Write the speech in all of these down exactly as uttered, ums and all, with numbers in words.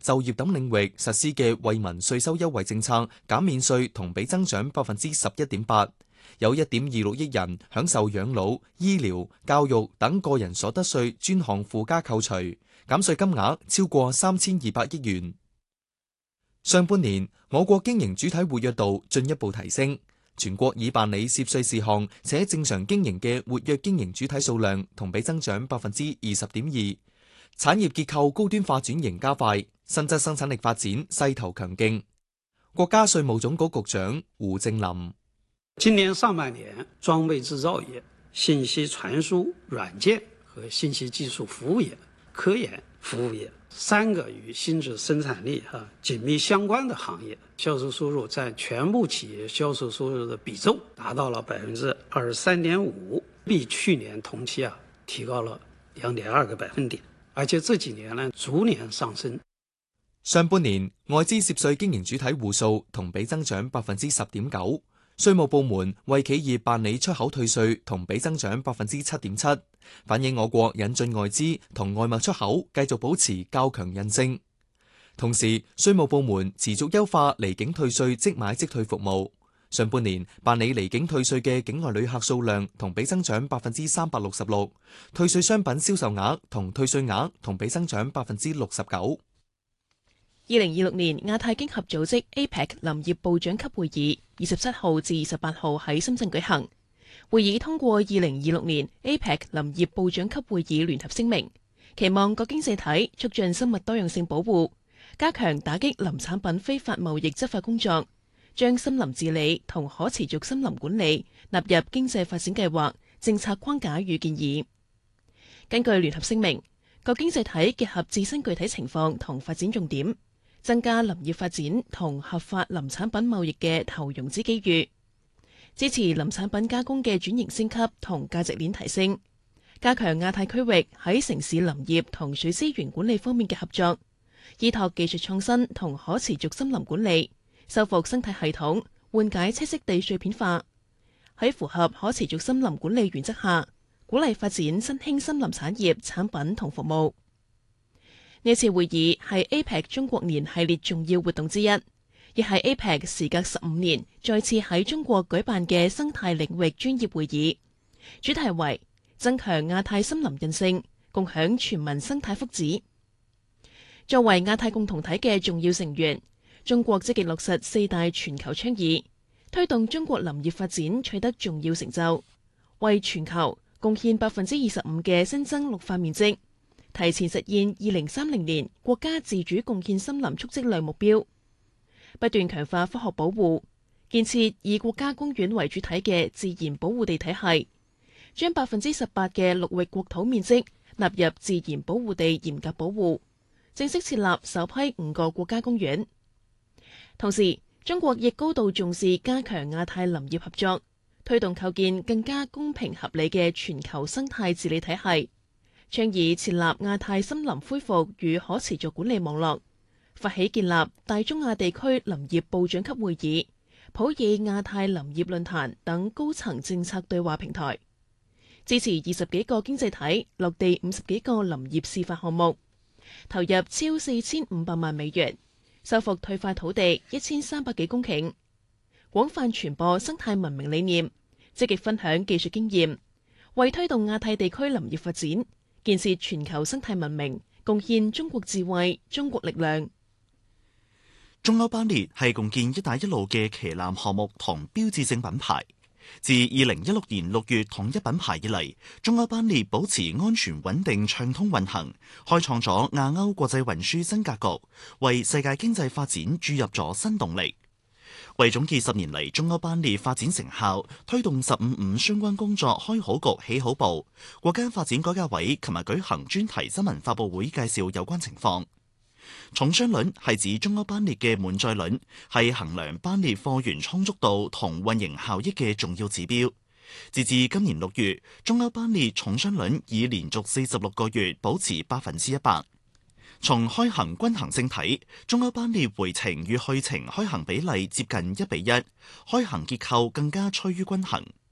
就業等領域實施嘅惠民稅收優惠政策減免稅同比增長百分之十一點八，有一點二六億人享受養老、醫療、教育等個人所得稅專項附加扣除，減稅金額超過三千二百億元。上半年，我國經營主體活躍度進一步提升，全國已辦理涉稅事項且正常經營嘅活躍經營主體數量同比增長百分之二十點二，產業結構高端化轉型加快，新質生產力發展勢頭強勁。國家稅務總局局長胡正林： 今年上半年，裝備製造業、信息傳輸軟件和信息技術服務業、科研服務業三個與新質生產力哈緊密相關的行業，銷售收入佔全部企業銷售收入的比重達到了百分之二十三點五，比去年同期啊提高了兩點二個百分點，而且這幾年呢逐年上升。 上半年外資涉稅經營主體戶數同比增長百分之十點九。稅務部門為企業辦理出口退稅同比增長百分之七點七，反映我國引進外資同外貿出口繼續保持較強韌性。同時，稅務部門持續優化離境退稅即買即退服務。上半年辦理離境退稅嘅境外旅客數量同比增長百分之三百六十六，退稅商品銷售額同退稅額同比增長百分之六十九。 二零二六年亞太經合組織 A P E C 林業部長級會議二十七號至二十八號喺深圳舉行。會議通過二零二六年 A P E C 林業部長級會議聯合聲明，期望各經濟體促進生物多樣性保護，加強打擊林產品非法貿易執法工作，將森林治理同可持續森林管理納入經濟發展計劃政策框架與建議。根據聯合聲明，各經濟體結合自身具體情況同發展重點，增加林業發展同合法林產品貿易嘅投融資機遇，支持林產品加工嘅轉型升級同價值鏈提升，加強亞太區域喺城市林業同水資源管理方面嘅合作，依託技術創新同可持續森林管理，修復生態系統，緩解棲息地碎片化。喺符合可持續森林管理原則下，鼓勵發展新興森林產業產品同服務。呢次會議係 A P E C 中國年系列重要活動之一，亦係 A P E C 時隔十五年再次喺中國舉辦嘅生態領域專業會議，主題為增強亞太森林韌性，共享全民生態福祉。作為亞太共同體嘅重要成員，中國積極落實四大全球倡議，推動中國林業發展取得重要成就，為全球貢獻百分之二十五嘅新增綠化面積，提前實現二零三零年國家自主貢獻森林蓄積量目標，不斷強化科學保護，建設以國家公園為主體嘅自然保護地體系，將百分之十八嘅陸域國土面積納入自然保護地嚴格保護，正式設立首批五個國家公園。同時，中國亦高度重視加強亞太林業合作，推動構建更加公平合理嘅全球生態治理體系。倡議設立亞太森林恢復與可持續管理網絡，發起建立大中亞地區林業部長級會議、普爾亞太林業論壇等高層政策對話平台，支持二十幾個經濟體落地五十幾個林業示範項目，投入超四千五百萬美元，修復退化土地一千三百幾公頃，廣泛傳播生態文明理念，積極分享技術經驗，為推動亞太地區林業發展，建設全球生態文明，貢獻中國智慧、中國力量。 中歐班列係共建「一帶一路」嘅旗艦項目同標誌性品牌。自二零一六年六月統一品牌以嚟，中歐班列保持安全穩定暢通運行，開創咗亞歐國際運輸新格局，為世界經濟發展注入咗新動力。為總結十年嚟中歐班列發展成效，推動十五五相關工作開好局起好步，國家發展改革委琴日舉行專題新聞發佈會，介紹有關情況。重箱輪係指中歐班列嘅滿載輪，係衡量班列貨源充足度同運營效益嘅重要指標。截至今年六月，中歐班列重箱輪已連續四十六個月保持百分之一百。從開行均衡性睇，中歐班列回程與去程開行比例接近一比一，開行結構更加趨於均衡。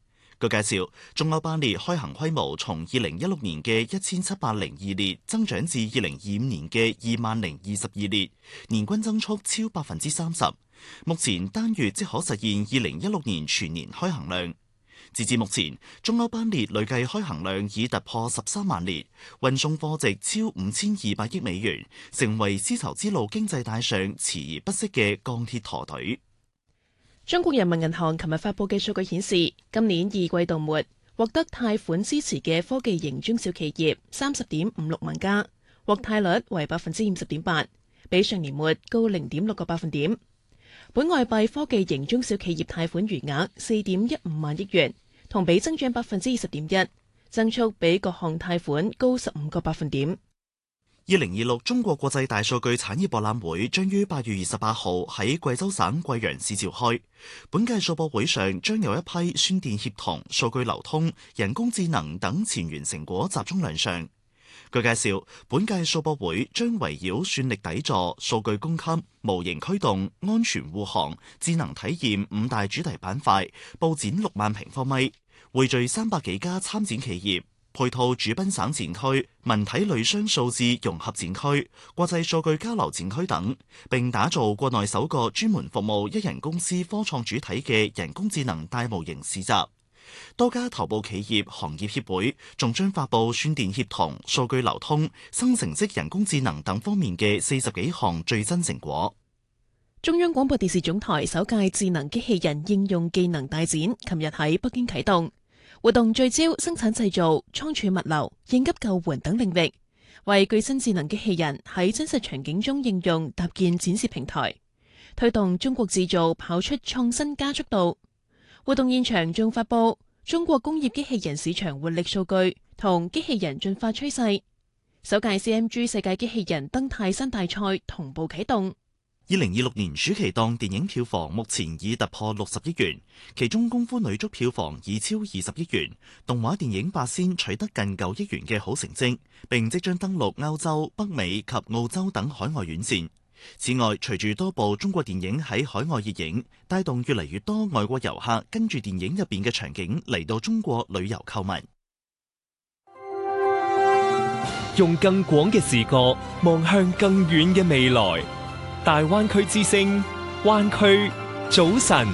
據介紹，中歐班列開行規模從二零一六年嘅一千七百零二列增長至二零二五年嘅二萬零二十二列，年均增速超百分之三十。目前單月即可實現二零一六年全年開行量。截至目前，中歐班列累計開行量已突破十三萬列，運送貨值超五千二百億美元，成為絲綢之路經濟帶上遲而不息嘅鋼鐵駝隊。 中國人民銀行琴日發佈嘅數據顯示，今年二季度末獲得貸款支持嘅科技型中小企業三十點五六萬家，獲貸率為百分之五十點八，比上年末高零點六個百分點。本外幣科技型中小企業貸款餘額四點一五萬億元，同比增長百分之二十點一，增速比各項貸款高十五個百分點。 二零二六中國國際大數據產業博覽會將於八月二十八號喺貴州省貴陽市召開。本屆數博會上將有一批宣電協同、數據流通、人工智能等前沿成果集中亮相。據介紹，本屆數博會將圍繞算力底座、數據供給、模型驅動、安全護航、智能體驗五大主題板塊，佈展六萬平方米，匯聚三百幾家參展企業。配套主賓省展區、文體旅商數字融合展區、國際數據交流展區等，並打造國內首個專門服務一人公司科創主體嘅人工智能大模型市集。多家頭部企業、行業協會仲將發佈宣電協同、數據流通、生成式人工智能等方面嘅四十幾項最新成果。 中央廣播電視總台首屆智能機器人應用技能大展，琴日喺北京啟動。活動聚焦生產製造、倉儲物流、應急救援等領域，為具身智能機器人喺真實場景中應用搭建展示平台，推動中國製造跑出創新加速度。活動現場仲發佈中國工業機器人市場活力數據同機器人進化趨勢。首屆 C M G 世界機器人登泰山大賽同步啟動。 二零二六年暑期檔電影票房目前已突破六十億元，其中功夫女足票房已超二十億元，動畫電影八仙取得近九億元嘅好成績，並即將登陸歐洲、北美及澳洲等海外院線。此外，隨住多部中國電影喺海外熱映，帶動越嚟越多外國遊客跟住電影入邊嘅場景嚟到中國旅遊購物。 用更廣嘅視角望向更遠嘅未來。大灣區之聲，灣區早晨。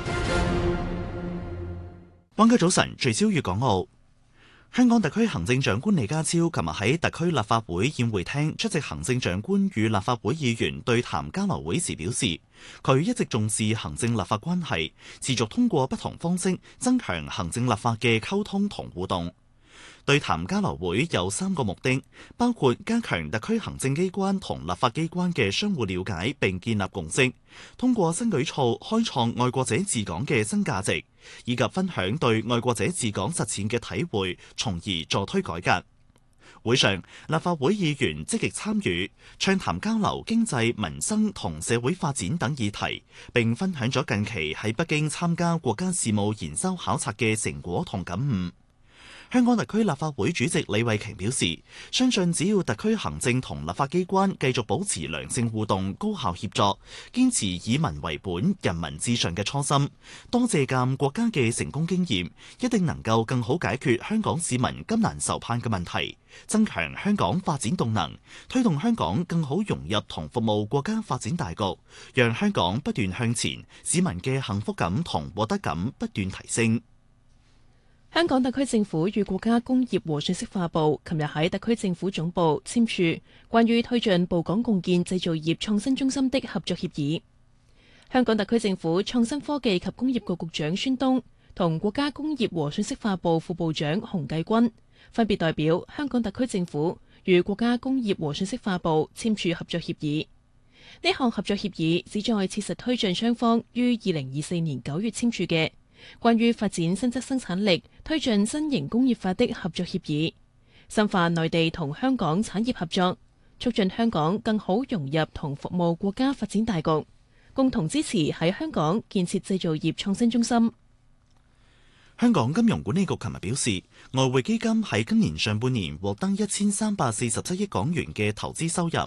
灣區早晨聚焦粵港澳。香港特區行政長官李家超琴日喺特區立法會宴會廳出席行政長官與立法會議員對談交流會時表示，佢一直重視行政立法關係，持續通過不同方式增強行政立法嘅溝通同互動。對談交流會有三個目的，包括加強特區行政機關同立法機關嘅相互了解並建立共識，通過新舉措開創愛國者治港嘅新價值，以及分享對愛國者治港實踐嘅體會，從而助推改革。會上，立法會議員積極參與，暢談交流經濟民生同社會發展等議題，並分享咗近期喺北京參加國家事務研修考察嘅成果同感悟。香港特區立法會主席李慧瓊表示，相信只要特區行政同立法機關繼續保持良性互動、高效協作，堅持以民為本、人民至上嘅初心，多借鑑國家嘅成功經驗，一定能夠更好解決香港市民急難愁盼嘅問題，增強香港發展動能，推動香港更好融入同服務國家發展大局，讓香港不斷向前，市民嘅幸福感同獲得感不斷提升。 香港特區政府與國家工業和信息化部琴日喺特區政府總部簽署關於推進埗港共建製造業創新中心的合作協議。香港特區政府創新科技及工業局局長孫東同國家工業和信息化部副部長洪繼軍分別代表香港特區政府與國家工業和信息化部簽署合作協議。呢項合作協議旨在切實推進雙方於二零二四年九月簽署嘅關於發展新質生產力、推進新型工業化的合作協議，深化內地同香港產業合作，促進香港更好融入同服務國家發展大局，共同支持喺香港建設製造業創新中心。 香港金融管理局琴日表示，外匯基金喺今年上半年獲得一千三百四十七億港元嘅投資收入。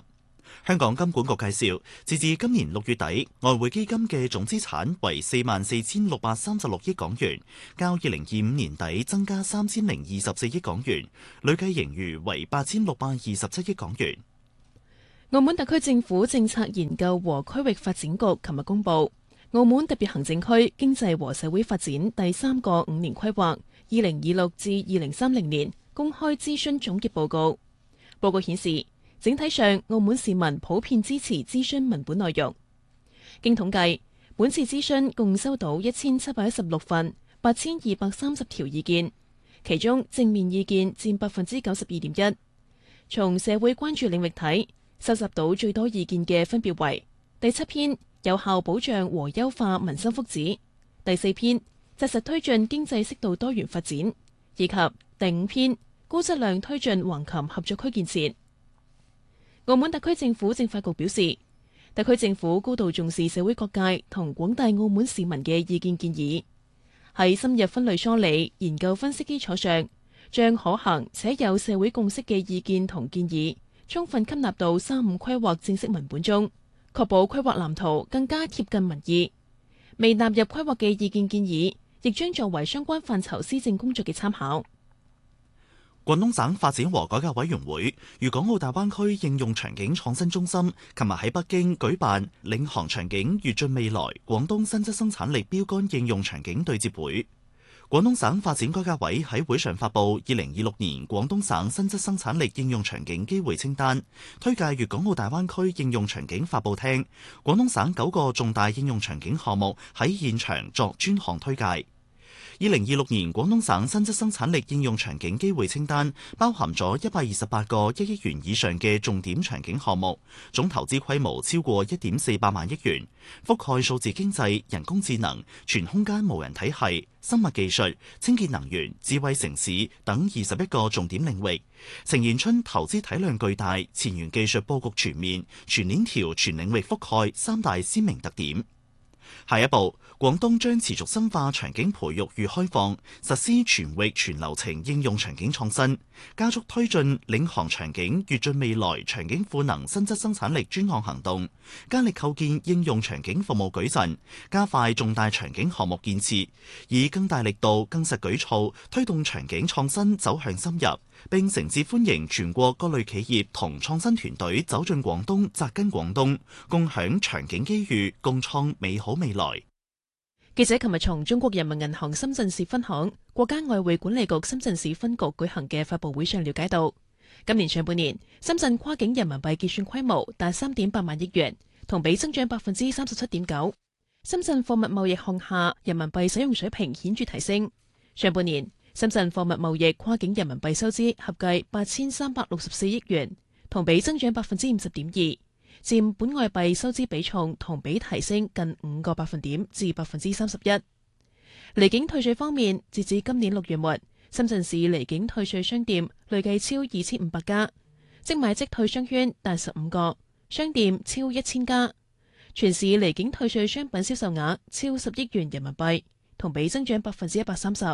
香港金管局介紹，截至今年六月底，外匯基金嘅總資產為四萬四千六百三十六億港元，較二零二五年底增加三千零二十四億港元，累計盈餘為八千六百二十七億港元。 澳門特區政府政策研究和區域發展局琴日公布，澳門特別行政區經濟和社會發展第三個五年規劃（二零二六至二零三零年）公開諮詢總結報告。報告顯示，整體上，澳門市民普遍支持諮詢文本內容。經統計，本次諮詢共收到一千七百一十六份八千二百三十條意見，其中正面意見佔百分之九十二點一。從社會關注領域睇，收集到最多意見嘅分別為第七篇有效保障和優化民生福祉，第四篇紮實推進經濟適度多元發展，以及第五篇高質量推進橫琴合作區建設。澳門特區政府政法局表示，特區政府高度重視社會各界同廣大澳門市民嘅意見建議，喺深入分類梳理、研究分析基礎上，將可行且有社會共識嘅意見同建議充分吸納到三五規劃正式文本中，確保規劃藍圖更加貼近民意。未納入規劃嘅意見建議，亦將作為相關範疇施政工作嘅參考。 廣東省發展和改革委員會粵港澳大灣區應用場景創新中心琴日喺北京舉辦領航場景躍進未來廣東新質生產力標杆應用場景對接會。廣東省發展改革委喺會上發布二零二六年廣東省新質生產力應用場景機會清單，推介粵港澳大灣區應用場景發佈廳，廣東省九個重大應用場景項目喺現場作專項推介。二零二六年廣東省新質生產力應用場景機會清單包含咗一百二十八個一億元以上嘅重點場景項目，總投資規模超過一點四八萬億元，覆蓋數字經濟、人工智能、全空間無人體系、生物技術、清潔能源、智慧城市等二十一個重點領域，呈現出投資體量巨大、前沿技術佈局全面、全鏈條全領域覆蓋三大鮮明特點。下一步，廣東將持續深化場景培育與開放，實施全域全流程應用場景創新，加速推進領航場景躍進未來場景賦能新質生產力專項行動，加力構建應用場景服務矩陣，加快重大場景項目建設，以更大力度、更實舉措推動場景創新走向深入，並誠摯歡迎全國各類企業同創新團隊走進廣東、扎根廣東，共享場景機遇，共創美好未來。 記者琴日從中國人民銀行深圳市分行、國家外匯管理局深圳市分局舉行嘅發佈會上了解到，今年上半年深圳跨境人民幣結算規模達三點八萬億元，同比增長百分之三十七點九。深圳貨物貿易項下人民幣使用水平顯著提升。上半年深圳貨物貿易跨境人民幣收支合計八千三百六十四億元，同比增長百分之五十點二。佔本外幣收支比重同比提升近五個百分點至百分之三十一。離境退稅方面，截至今年六月末，深圳市離境退稅商店累計超二千五百家，即買即退商圈達十五個，商店超一千家。全市離境退稅商品銷售額超十億元人民幣，同比增長百分之一百三十。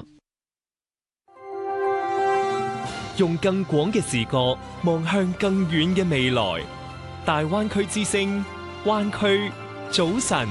用更廣嘅視角望向更遠嘅未來。大灣區之聲，灣區早晨。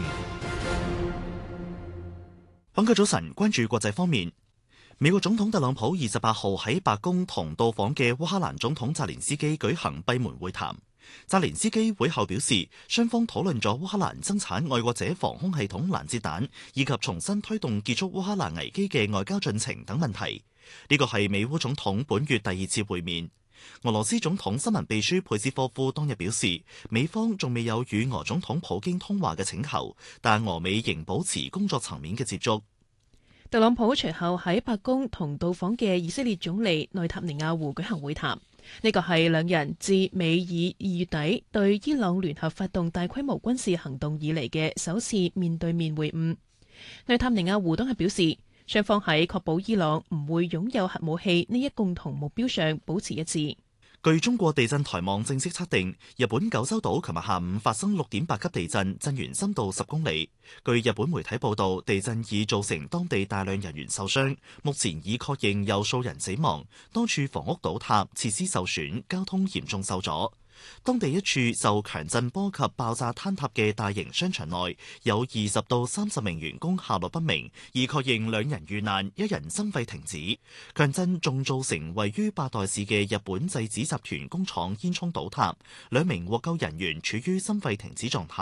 本個早晨關注國際方面，美國總統特朗普二十八號喺白宮同到訪嘅烏克蘭總統澤連斯基舉行閉門會談。澤連斯基會後表示，雙方討論咗烏克蘭生產愛國者防空系統攔截彈，以及重新推動結束烏克蘭危機嘅外交進程等問題。呢個係美烏總統本月第二次會面。俄羅斯總統新聞秘書佩斯科夫當日表示，美方仲未有與俄總統普京通話嘅請求，但俄美仍保持工作層面嘅接觸。 特朗普隨後喺白宮同到訪嘅以色列總理內塔尼亞胡舉行會談，呢個係兩人自美以二月底對伊朗聯合發動大規模軍事行動以嚟嘅首次面對面會晤。內塔尼亞胡當日表示，雙方喺確保伊朗唔會擁有核武器呢一共同目標上保持一致。 據中國地震台網正式測定，日本九州島琴日下午發生六點八級地震，震源深度十公里。據日本媒體報道，地震已造成當地大量人員受傷，目前已確認有數人死亡，多處房屋倒塌，設施受損，交通嚴重受阻。 當地一處受強震波及爆炸坍塌嘅大型商場內，有二十到三十名員工下落不明，已確認兩人遇難，一人心肺停止。強震仲造成位於八代市嘅日本製紙集團工廠煙囪倒塌，兩名獲救人員處於心肺停止狀態。